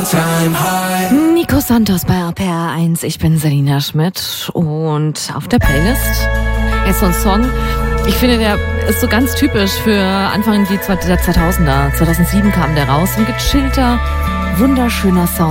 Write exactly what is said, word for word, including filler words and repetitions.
Nico Santos bei R P R eins. Ich bin Selina Schmidt und auf der Playlist ist so ein Song, ich finde, der ist so ganz typisch für Anfang der zweitausender. zweitausendsieben kam der raus. Ein gechillter, wunderschöner Sound.